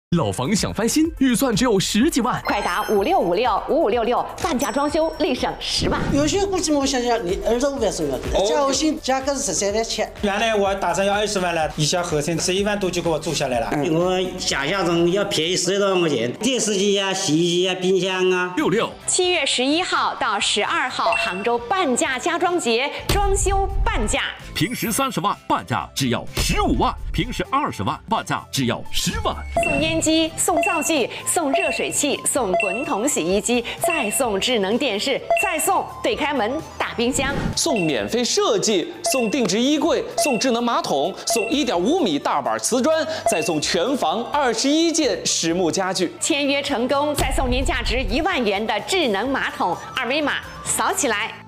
老房想翻新，预算只有10几万， 快打56565566，半价装修，立省10万。 有些估计我想想，你25万是要的，加我薪加个是13万7。 原来我打算要20万了，一小合成11万多就给我做下来了。 我想象中要便宜10多万块钱，电视机啊、洗衣机啊、冰箱啊。 7月11号到12号，杭州半价家装节，装修半价， 平时30万半价只要15万，平时20万半价只要10万。 送烟机，送灶具，送热水器，送滚筒洗衣机，再送智能电视，再送对开门大冰箱， 送免费设计，送定制衣柜，送智能马桶，送1.5米大板瓷砖，再送全房21件实木家具。 签约成功，再送您价值1万元的智能马桶，2维码扫起来。